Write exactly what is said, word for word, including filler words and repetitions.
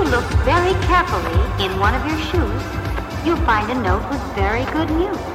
look very carefully in one of your shoes, you'll find a note with very good news.